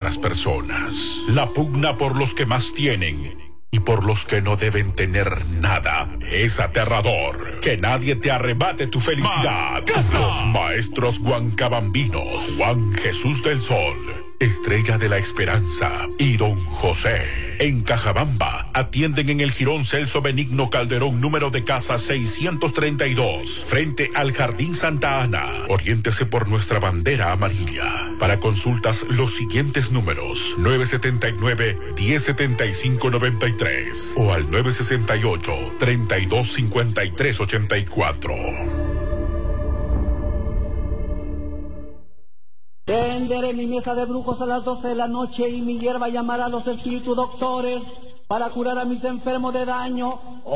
las personas. La pugna por los que más tienen y por los que no deben tener nada es aterrador. Que nadie te arrebate tu felicidad. Los maestros huancabambinos, Juan Jesús del Sol, Estrella de la Esperanza y Don José, en Cajabamba, atienden en el Jirón Celso Benigno Calderón, número de casa 632, frente al Jardín Santa Ana. Oriéntese por nuestra bandera amarilla. Para consultas, los siguientes números: 979-1075-93 o al 968-3253-84. Tenderé mi mesa de brujos a las 12 de la noche y mi hierba llamará a los espíritus doctores para curar a mis enfermos de daño.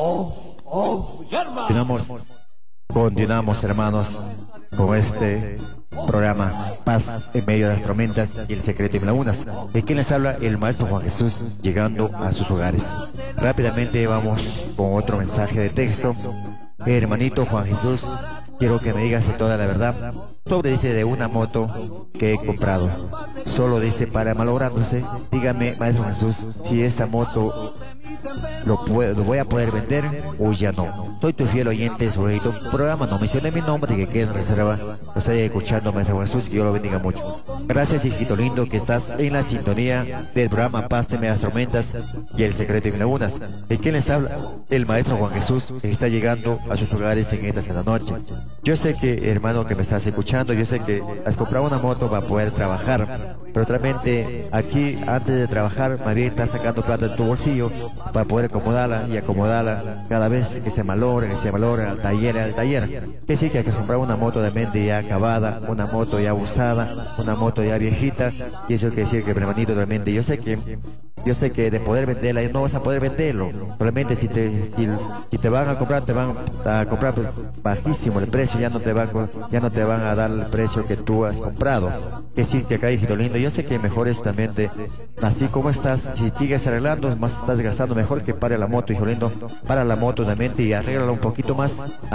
Hierba. Continuamos, hermanos, con este programa Paz en medio de las tormentas y el secreto de lagunas. ¿De quién les habla? El maestro Juan Jesús, llegando a sus hogares. Rápidamente vamos con otro mensaje de texto. Hermanito Juan Jesús, quiero que me digas toda la verdad sobre, dice, de una moto que he comprado. Solo dice para malográndose. Dígame, maestro Jesús, si esta moto lo voy a poder vender o ya no. Soy tu fiel oyente sobre tu programa. No mencione mi nombre y que quede en reserva. Lo estoy escuchando, maestro Jesús, que Dios lo bendiga mucho. Gracias, hijito lindo, que estás en la sintonía del programa Paz de Medias Tormentas y el secreto de lagunas. ¿De quién les habla? El maestro Juan Jesús, que está llegando a sus hogares en esta Santa Noche. Yo sé que, hermano, que me estás escuchando, yo sé que has comprado una moto para poder trabajar, pero realmente aquí, antes de trabajar, más bien estás sacando plata de tu bolsillo para poder acomodarla y acomodarla cada vez que se valora al taller. Que sí, que hay que comprar una moto de mente ya acabada, una moto ya usada, una moto ya viejita, y eso quiere decir que, hermanito, realmente yo sé que de poder venderla no vas a poder venderlo. Realmente si te van a comprar, te van a comprar bajísimo el precio, ya no te van a dar el precio que tú has comprado. Que sí, que acá, hijito lindo, yo sé que mejor es también así como estás, si sigues arreglando, más estás gastando, mejor que pare la moto, hijo lindo. Para la moto de mente y arréglala un poquito más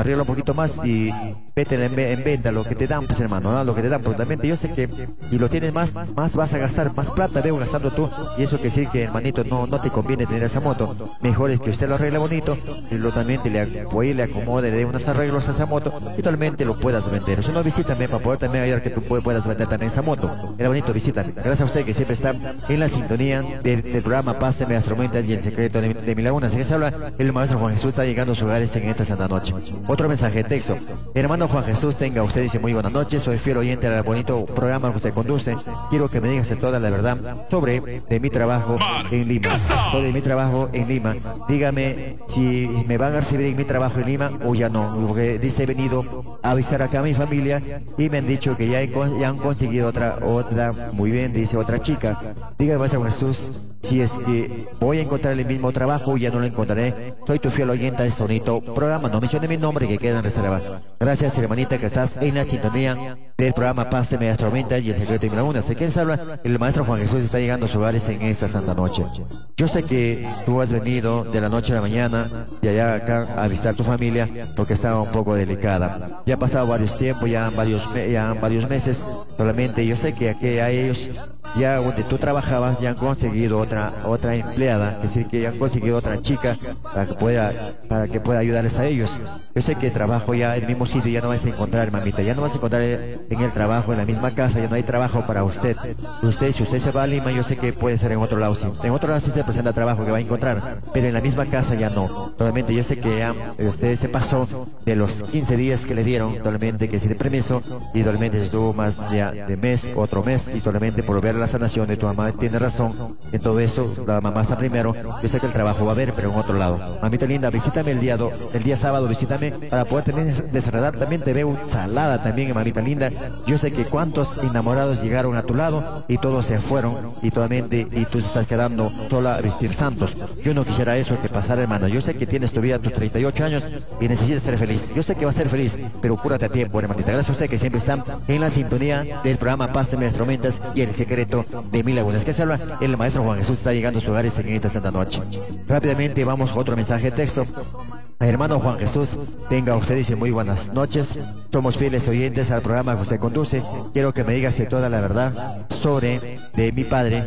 y vete en venta lo que te dan, pues, hermano, ¿no? Lo que te dan, pero realmente yo sé que y lo tienes más vas a gastar, más plata veo gastando tú, y eso que sí, que, hermanito, no te conviene tener esa moto. Mejor es que usted lo arregle bonito y lo también le acomode, le dé unos arreglos a esa moto y totalmente lo puedas vender. Si no, visítame para poder también ayudar que tú puedas vender también esa moto. Era bonito, visítame. Gracias a usted que siempre está en la sintonía del programa Paz de Medias Tormentas y el secreto de mi laguna. Así que se habla el maestro Juan Jesús, está llegando a sus hogares en esta Santa Noche. Otro mensaje de texto. Hermano Juan Jesús, tenga usted, dice, muy buenas noches, soy fiel oyente al bonito programa que usted conduce. Quiero que me digas toda la verdad sobre mi trabajo en Lima. Sobre mi trabajo en Lima. Dígame si me van a recibir en mi trabajo en Lima o ya no. Porque dice, he venido a avisar acá a mi familia y me han dicho que ya han conseguido otra, muy bien, dice, otra chica. Dígame, maestro Jesús, si es que voy a encontrar el mismo trabajo o ya no lo encontraré. Soy tu fiel oyente a este bonito programa. No mencione mi nombre, que queda en reserva. Gracias, hermanita, que estás en la sintonía del programa Paz de Medias Tormentas y el secreto de mi laguna. ¿De quién se habla? El maestro Juan Jesús está llegando a sus hogares en esta Santa Noche. Yo sé que tú has venido de la noche a la mañana y allá acá a visitar tu familia porque estaba un poco delicada. Ya ha pasado varios tiempos, ya han varios meses. Solamente yo sé que aquí a ellos, ya donde tú trabajabas, ya han conseguido otra empleada, es decir, que ya han conseguido otra chica para que pueda ayudarles a ellos. Yo sé que trabajo ya en el mismo sitio ya no vas a encontrar, mamita, ya no vas a encontrar en el trabajo, en la misma casa, ya no hay trabajo para usted. Si usted se va a Lima, yo sé que puede ser en otro lado, sí. En otro lado sí se presenta trabajo que va a encontrar, pero en la misma casa ya no. Totalmente, yo sé que ya usted se pasó de los 15 días que le dieron, totalmente que sin permiso, y totalmente estuvo más de mes, otro mes, y totalmente por ver la sanación de tu mamá. Tiene razón en todo eso, la mamá está primero. Yo sé que el trabajo va a haber, pero en otro lado. Mamita linda, visítame el día sábado, visítame para poder también desenredar. También te veo salada también, mamita linda. Yo sé que cuántos enamorados llegaron a tu lado y todos se fueron y totalmente, y tú estás quedando sola a vestir santos. Yo no quisiera eso que pasara, hermano. Yo sé que tienes tu vida, tus 38 años y necesitas ser feliz. Yo sé que vas a ser feliz, pero cúrate a tiempo, hermanita. Gracias a usted que siempre está en la sintonía del programa Paz de Medias Tormentas y el secreto de mi laguna. Que se habla el maestro Juan Jesús, está llegando a sus hogares en esta Santa Noche. Rápidamente vamos con otro mensaje de texto. Hermano Juan Jesús, tenga usted, dice, muy buenas noches. Somos fieles oyentes al programa que usted conduce. Quiero que me digas toda la verdad sobre de mi padre,